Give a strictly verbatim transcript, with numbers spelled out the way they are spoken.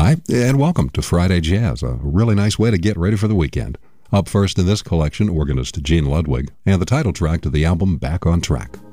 Hi, and welcome to Friday Jazz, a really nice way to get ready for the weekend. Up first in this collection, organist Gene Ludwig, and the title track to the album Back on Track.